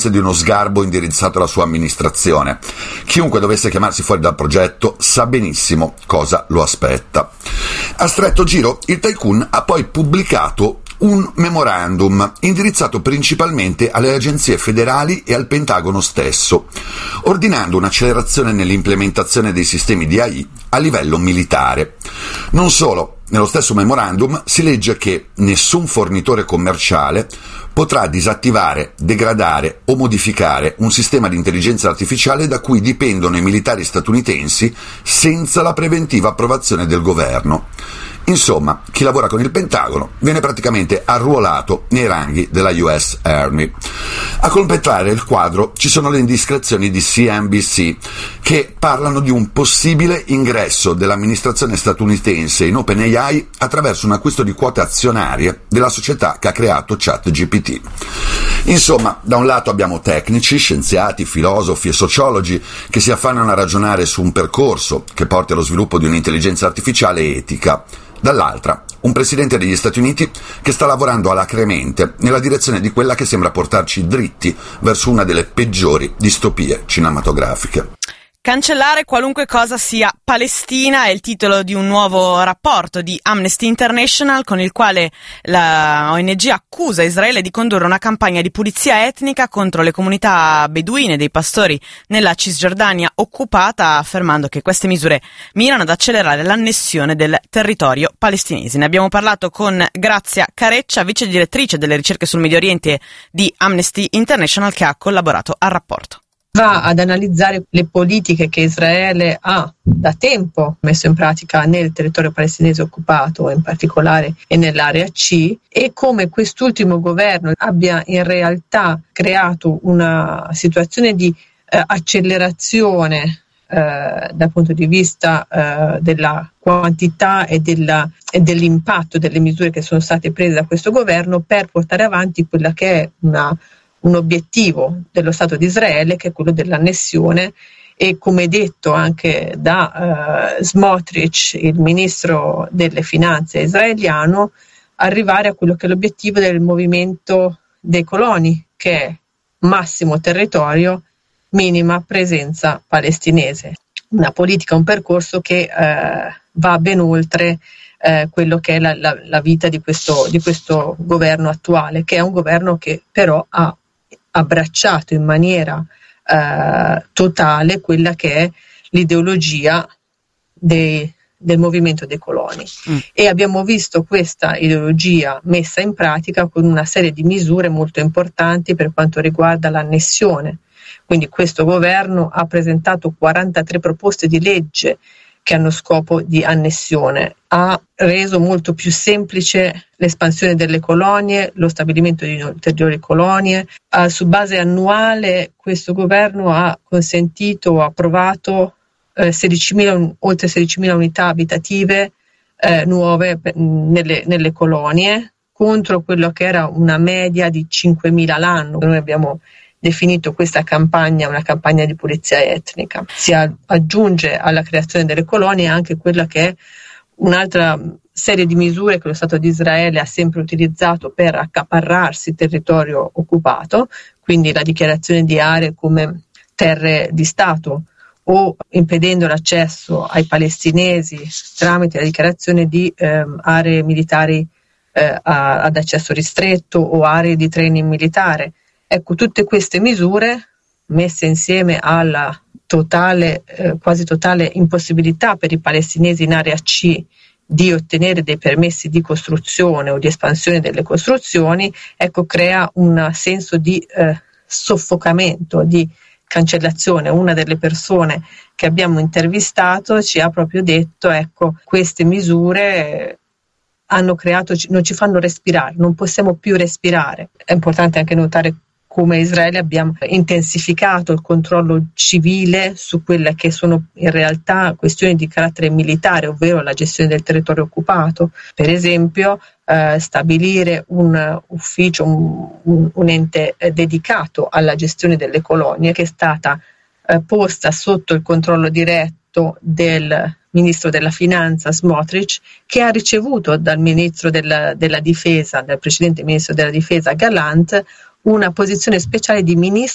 conseguenze di uno sgarbo indirizzato alla sua amministrazione. Chiunque dovesse chiamarsi fuori dal progetto sa benissimo cosa lo aspetta. A stretto giro, il tycoon ha poi pubblicato un memorandum indirizzato principalmente alle agenzie federali e al Pentagono stesso, ordinando un'accelerazione nell'implementazione dei sistemi di AI a livello militare. Non solo, nello stesso memorandum si legge che nessun fornitore commerciale potrà disattivare, degradare o modificare un sistema di intelligenza artificiale da cui dipendono i militari statunitensi senza la preventiva approvazione del governo. Insomma, chi lavora con il Pentagono viene praticamente arruolato nei ranghi della US Army. A completare il quadro ci sono le indiscrezioni di CNBC che parlano di un possibile ingresso dell'amministrazione statunitense in OpenAI attraverso un acquisto di quote azionarie della società che ha creato ChatGPT. Insomma, da un lato abbiamo tecnici, scienziati, filosofi e sociologi che si affannano a ragionare su un percorso che porti allo sviluppo di un'intelligenza artificiale etica. Dall'altra, un presidente degli Stati Uniti che sta lavorando alacremente nella direzione di quella che sembra portarci dritti verso una delle peggiori distopie cinematografiche. Cancellare qualunque cosa sia Palestina è il titolo di un nuovo rapporto di Amnesty International con il quale la ONG accusa Israele di condurre una campagna di pulizia etnica contro le comunità beduine dei pastori nella Cisgiordania occupata, affermando che queste misure mirano ad accelerare l'annessione del territorio palestinese. Ne abbiamo parlato con Grazia Careccia, vice direttrice delle ricerche sul Medio Oriente di Amnesty International, che ha collaborato al rapporto. Va ad analizzare le politiche che Israele ha da tempo messo in pratica nel territorio palestinese occupato, in particolare e nell'area C, e come quest'ultimo governo abbia in realtà creato una situazione di accelerazione dal punto di vista della quantità e dell'impatto delle misure che sono state prese da questo governo per portare avanti quella che è un obiettivo dello Stato di Israele, che è quello dell'annessione, e come detto anche da Smotrich, il ministro delle finanze israeliano, arrivare a quello che è l'obiettivo del movimento dei coloni, che è massimo territorio, minima presenza palestinese. Una politica, un percorso che va ben oltre quello che è la vita di questo governo attuale, che è un governo che però ha abbracciato in maniera totale quella che è l'ideologia del movimento dei coloni. E abbiamo visto questa ideologia messa in pratica con una serie di misure molto importanti per quanto riguarda l'annessione. Quindi questo governo ha presentato 43 proposte di legge che hanno scopo di annessione, ha reso molto più semplice l'espansione delle colonie, lo stabilimento di ulteriori colonie. Su base annuale questo governo ha consentito o approvato oltre 16.000 unità abitative nuove nelle colonie, contro quello che era una media di 5.000 l'anno. Noi abbiamo definito questa campagna una campagna di pulizia etnica. Si aggiunge alla creazione delle colonie anche quella che è un'altra serie di misure che lo Stato di Israele ha sempre utilizzato per accaparrarsi il territorio occupato, quindi la dichiarazione di aree come terre di Stato o impedendo l'accesso ai palestinesi tramite la dichiarazione di aree militari ad accesso ristretto o aree di training militare. Ecco, tutte queste misure messe insieme alla quasi totale impossibilità per i palestinesi in area C di ottenere dei permessi di costruzione o di espansione delle costruzioni, ecco, crea un senso di soffocamento, di cancellazione. Una delle persone che abbiamo intervistato ci ha proprio detto, ecco, queste misure non ci fanno respirare, non possiamo più respirare. È importante anche notare come Israele abbiamo intensificato il controllo civile su quelle che sono in realtà questioni di carattere militare, ovvero la gestione del territorio occupato. Per esempio, stabilire un ufficio, un ente dedicato alla gestione delle colonie, che è stata posta sotto il controllo diretto del ministro della finanza Smotrich, che ha ricevuto dal ministro della difesa, dal precedente ministro della difesa Gallant, una posizione speciale di ministro